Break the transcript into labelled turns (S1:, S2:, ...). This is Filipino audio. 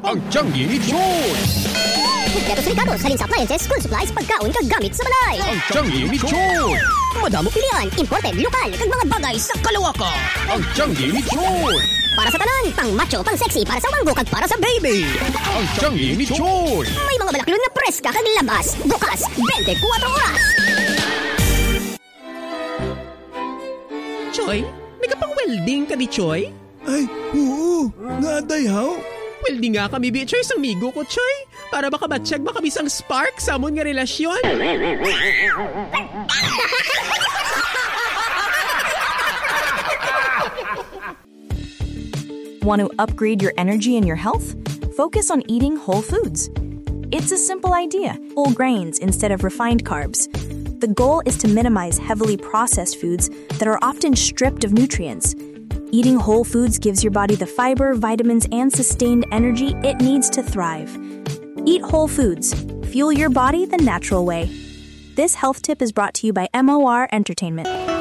S1: Ang Tianggi ni Choy!
S2: Kompleto sa Ricardo, Salins Appliances, school supplies, pagkaon, kagamit sa balay.
S1: Ang Tianggi ni Choy!
S2: Madamo pilihan, imported, lokal, kag mga bagay sa kalawakan.
S1: Ang Tianggi ni Choy!
S2: Para sa tanan, pang macho, pang sexy, para sa wanggo, kag para sa baby.
S1: Ang Tianggi ni Choy!
S2: May mga balakilon na preska kag labas, bukas, 24 oras.
S3: Choy, nagapang-welding ka di Choy?
S4: Ay, oo. Nga dayhaw.
S3: Welding nga kami, Choy, sang migo ko, Choy. Para baka matsyag makabisang spark sa amon nga relasyon.
S5: Want to upgrade your energy and your health? Focus on eating whole foods. It's a simple idea. Whole grains instead of refined carbs. The goal is to minimize heavily processed foods that are often stripped of nutrients. Eating whole foods gives your body the fiber, vitamins, and sustained energy it needs to thrive. Eat whole foods. Fuel your body the natural way. This health tip is brought to you by MOR Entertainment.